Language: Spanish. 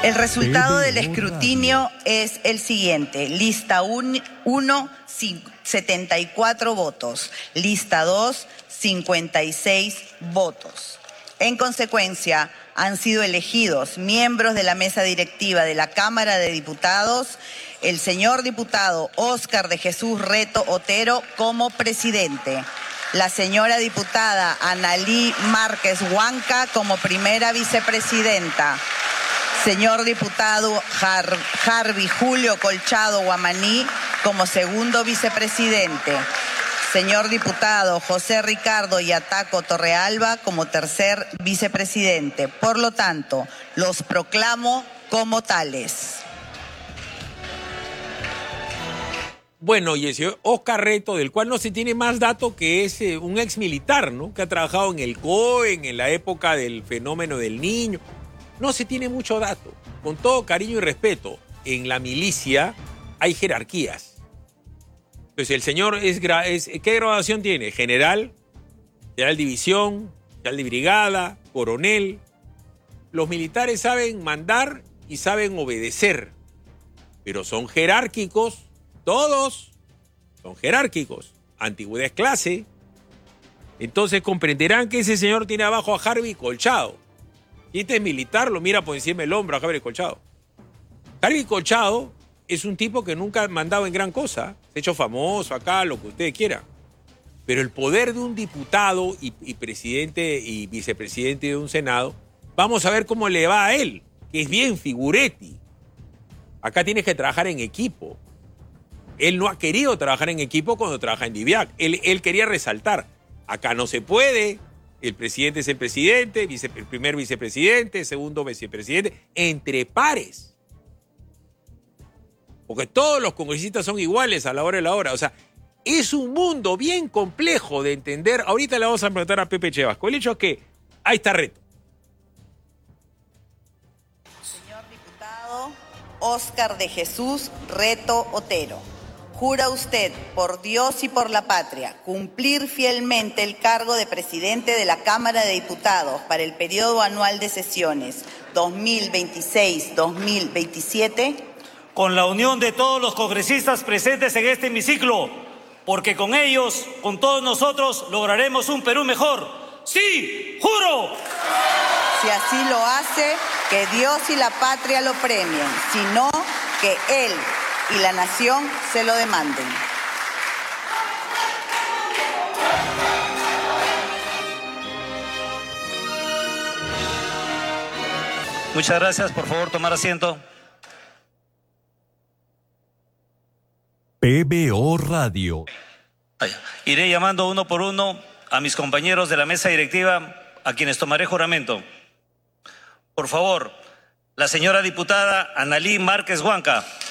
El resultado del escrutinio es el siguiente. Lista 1, 74 votos. Lista 2, 56 votos. En consecuencia, han sido elegidos miembros de la mesa directiva de la Cámara de Diputados el señor diputado Óscar de Jesús Reto Otero como presidente, la señora diputada Analí Márquez Huanca como primera vicepresidenta, señor diputado Harvey Julio Colchado Guamaní como segundo vicepresidente, señor diputado José Ricardo Yataco Torrealba como tercer vicepresidente. Por lo tanto, los proclamo como tales. Bueno, y el señor Óscar Reto, del cual no se tiene más dato que es un ex militar, ¿no? Que ha trabajado en el COEN, en la época del fenómeno del Niño. No se tiene mucho dato. Con todo cariño y respeto, en la milicia hay jerarquías. Entonces, el señor ¿qué graduación tiene? General, general de división, general de brigada, coronel. Los militares saben mandar y saben obedecer, pero son jerárquicos. Todos son jerárquicos. Antigüedad es clase. Entonces comprenderán que ese señor tiene abajo a Harvey Colchado. Y este es militar, lo mira por encima del hombro a Harvey Colchado. Harvey Colchado es un tipo que nunca ha mandado en gran cosa. Se ha hecho famoso acá, lo que ustedes quieran. Pero el poder de un diputado y presidente y vicepresidente de un senado, vamos a ver cómo le va a él, que es bien figuretti. Acá tienes que trabajar en equipo. Él no ha querido trabajar en equipo cuando trabaja en DIVIAC. Él quería resaltar, acá no se puede, el presidente es el presidente, el primer vicepresidente, segundo vicepresidente, entre pares. Porque todos los congresistas son iguales a la hora de la hora. O sea, es un mundo bien complejo de entender. Ahorita le vamos a preguntar a Pepe Chevasco. El hecho es que ahí está Reto. Señor diputado Óscar de Jesús Reto Otero. ¿Jura usted, por Dios y por la patria, cumplir fielmente el cargo de presidente de la Cámara de Diputados para el periodo anual de sesiones 2026-2027? Con la unión de todos los congresistas presentes en este hemiciclo, porque con ellos, con todos nosotros, lograremos un Perú mejor. ¡Sí! ¡Juro! Si así lo hace, que Dios y la patria lo premien, si no, que él y la nación se lo demanden. Muchas gracias, por favor, tomar asiento. PBO Radio. Iré llamando uno por uno a mis compañeros de la mesa directiva, a quienes tomaré juramento. Por favor, la señora diputada Analí Márquez Huanca.